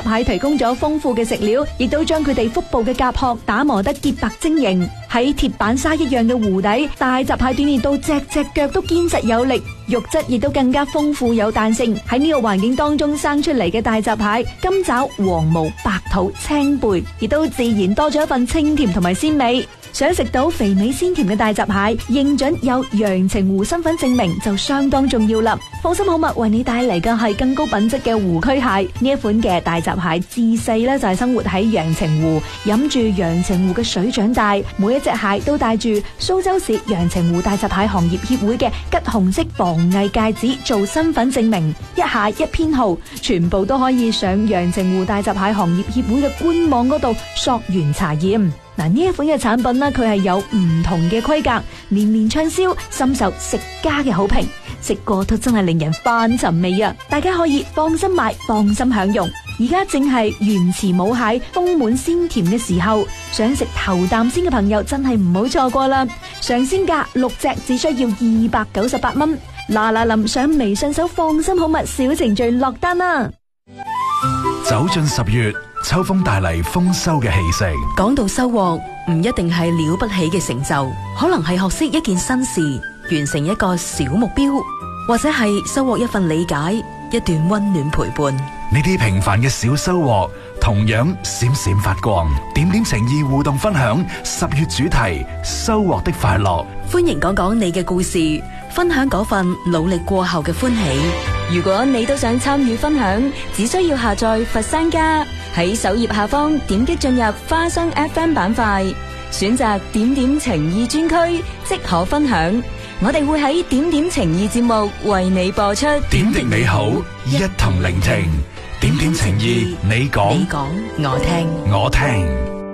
蟹提供咗豐富嘅食料，亦都將佢哋腹部嘅甲殼打磨得潔白晶瑩。喺鐵板沙一樣嘅湖底，大閘蟹鍛煉到隻隻腳都堅實有力，肉質亦都更加豐富有彈性。喺呢個環境當中生出嚟嘅大閘蟹，金爪、黃毛、白肚、青背，亦都自然多咗一份清甜同埋鮮味。想食到肥美鮮甜嘅大閘蟹，認準有陽澄湖身份證明就相當重要啦。放心好物為你帶嚟嘅係更高品質嘅湖區蟹。呢一款嘅大閘蟹自細咧就係生活喺陽澄湖，飲住陽澄湖嘅水長大。每一隻蟹都帶住蘇州市陽澄湖大閘蟹行業協會嘅橘紅色防偽戒指做身份證明，一蟹一編號，全部都可以上陽澄湖大閘蟹行業協會嘅官網嗰度溯源查驗。嗱，呢一款嘅產品呢，佢係有唔同嘅規格，年年暢銷，深受食家嘅好評。食過都真係令人翻尋味啊！大家可以放心買，放心享用。而家正係原池母蟹豐滿鮮甜嘅時候，想食頭啖先嘅朋友真係唔好錯過啦！上鮮價6隻只需要298蚊。嗱嗱臨上微信搜放心好物小程序落單啦！ 走進10月，秋風帶嚟豐收嘅氣息。 講到收穫，唔一定係了不起嘅成就，可能係學識一件新事，完成一個小目標，或者係收穫一份理解，一段溫暖陪伴。 呢啲平凡嘅小收穫，同樣閃閃發光。點點情意互動分享10月主題：收穫的快樂。 歡迎講講你嘅故事，分享嗰份努力過後嘅歡喜。 如果你都想參與分享，只需要下載佛山家，喺首頁下方點擊進入花生 FM 板塊，選擇點點情意專區，即可分享。我哋會喺點點情意節目為你播出。 點滴美好，一同聆聽。點點情意，你講， 我聽， 我聽。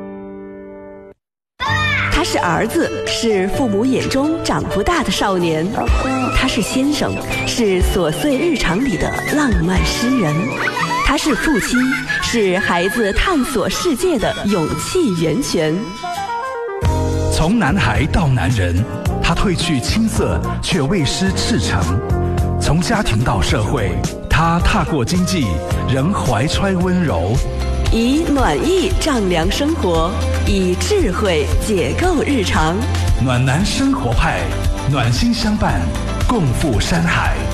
他是兒子，是父母眼中長不大的少年；他是先生，是瑣碎日常裏的浪漫詩人；他是父親，是孩子探索世界的勇氣源泉。 從男孩到男人，他褪去青澀，卻未失赤誠；從家庭到社會，他踏過經濟，仍懷揣溫柔。 以暖意丈量生活，以智慧解構日常。 暖男生活派，暖心相伴，共赴山海。